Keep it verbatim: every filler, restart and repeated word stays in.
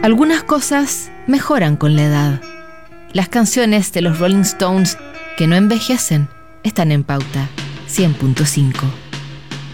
Algunas cosas mejoran con la edad. Las canciones de los Rolling Stones que no envejecen están en Pauta cien punto cinco.